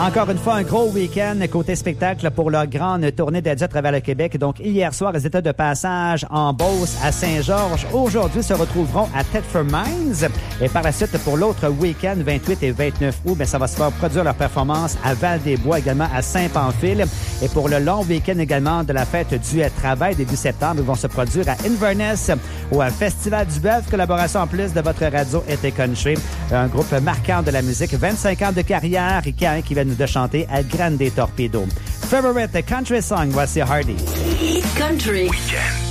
Encore une fois, un gros week-end côté spectacle pour leur grande tournée dédiée à travers le Québec. Donc, hier soir, ils étaient de passage en Beauce, à Saint-Georges. Aujourd'hui, se retrouveront à Thetford Mines. Et par la suite, pour l'autre week-end, 28 et 29 août, ça va se faire produire leur performance à Val-des-Bois, également à Saint-Pamphile. Et pour le long week-end également de la fête du travail, début septembre, ils vont se produire à Inverness au Festival du Bœuf. Collaboration en plus de votre radio Été Country. Un groupe marquant de la musique. 25 ans de carrière et qui vient de chanter à Grande Torpedo. Favorite Country Song, voici Hardy. Country Weekend.